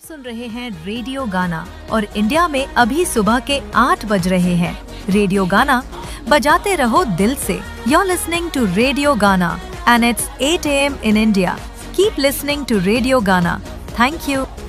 सुन रहे हैं रेडियो गाना और इंडिया में अभी सुबह के 8 बज रहे हैं। रेडियो गाना बजाते रहो दिल से। You're listening to Radio Ghana and it's 8 a.m. in India. Keep listening to Radio Ghana. Thank you.